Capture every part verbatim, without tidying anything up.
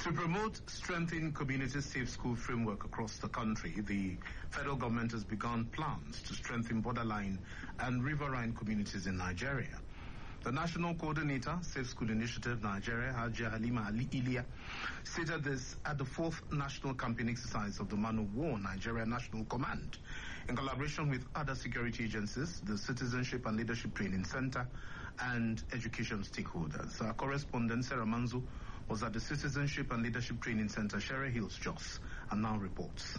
To promote strengthening community safe school framework across the country, the federal government has begun plans to strengthen borderline and riverine communities in Nigeria. The National Coordinator, Safe School Initiative Nigeria, Hajia Halima Ali Ilia, stated this at the fourth National Campaign Exercise of the Man of War Nigeria National Command, in collaboration with other security agencies, the Citizenship and Leadership Training Center, and education stakeholders. Our correspondent, Sarah Manzo, was at the Citizenship and Leadership Training Center, Sherry Hills, Jos, and now reports.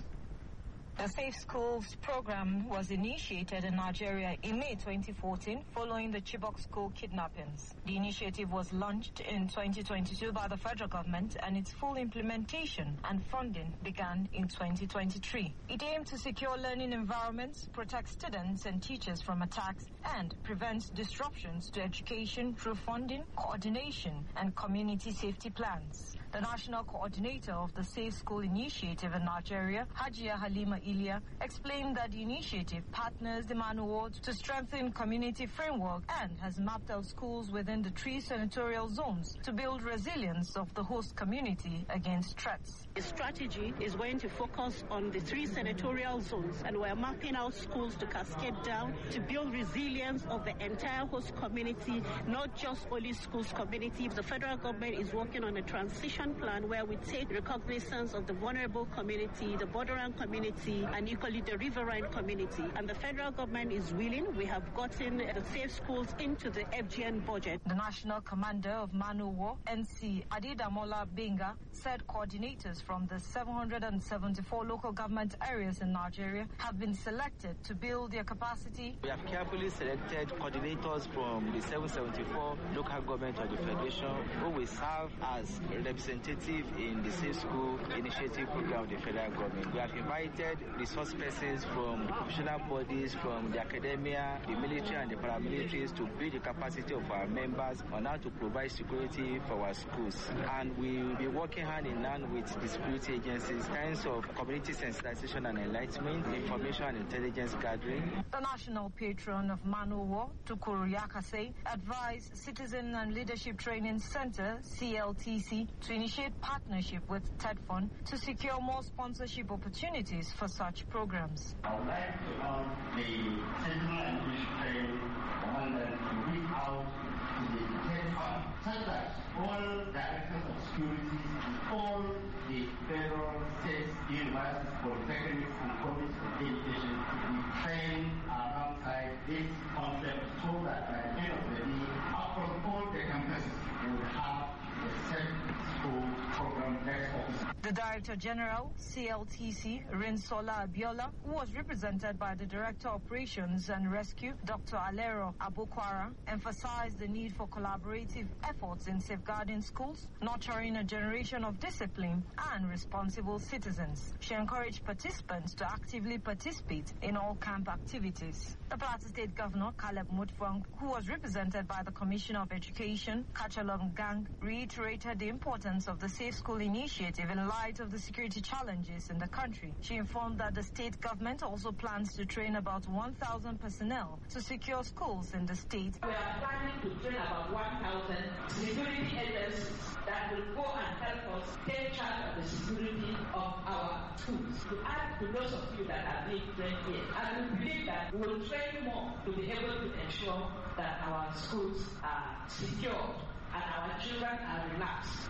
The Safe Schools program was initiated in Nigeria in May twenty fourteen following the Chibok school kidnappings. The initiative was launched in twenty twenty-two by the federal government, and its full implementation and funding began in twenty twenty-three. It aimed to secure learning environments, protect students and teachers from attacks, and prevent disruptions to education through funding, coordination, and community safety plans. The national coordinator of the Safe School Initiative in Nigeria, Hajia Halima Ilia, explained that the initiative partners the Man Award to strengthen community framework and has mapped out schools within the three senatorial zones to build resilience of the host community against threats. The strategy is going to focus on the three senatorial zones, and we're mapping out schools to cascade down to build resilience of the entire host community, not just only schools community. The federal government is working on a transition plan where we take recognizance of the vulnerable community, the borderline community, and equally the riverine community. And the federal government is willing. We have gotten the safe schools into the F G N budget. The national commander of Manu War, N C Adidamola Benga, said coordinators from the seven hundred seventy-four local government areas in Nigeria have been selected to build their capacity. We have carefully selected coordinators from the seven hundred seventy-four local government of the Federation who will serve as representatives in the Safe School Initiative program of the federal government. We have invited resource persons from the professional bodies, from the academia, the military and the paramilitaries to build the capacity of our members on how to provide security for our schools. And we will be working hand in hand with the security agencies in terms of community sensitization and enlightenment, information and intelligence gathering. The national patron of Manu War, Tukuru Yakase, advised Citizen and Leadership Training Center, C L T C, to initiate partnership with TED Fund to secure more sponsorship opportunities for such programs. I would like to ask the Citizen and Leadership Training Commandant to reach out to the TED Fund such that all directors of security and all the federal, state, universities, polytechnics, and colleges of education be trained alongside this concept so that by the end of the day, across all the campuses, we will have a safe school program next office. The Director General, C L T C, Rinsola Abiola, who was represented by the Director of Operations and Rescue, Doctor Alero Abokwara, emphasized the need for collaborative efforts in safeguarding schools, nurturing a generation of discipline and responsible citizens. She encouraged participants to actively participate in all camp activities. The Plateau State Governor, Caleb Mutfwang, who was represented by the Commissioner of Education, Kachalong Gang, reiterated the importance of the Safe School Initiative in light of the security challenges in the country. She informed that the state government also plans to train about one thousand personnel to secure schools in the state. We are planning to train about one thousand security agencies that will go and help us take charge of the security of our schools. To add to those of you that are being trained here, and we believe that we will train more to be able to ensure that our schools are secure and our children are relaxed.